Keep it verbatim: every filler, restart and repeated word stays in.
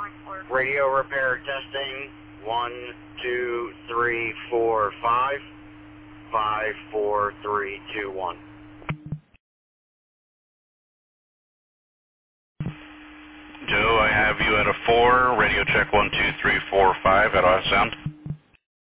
Radio repair testing. One, two, three, four, five. Five, four, three, two, one. Joe, I have you at a four. Radio check one, two, three, four, five at Odd Sound.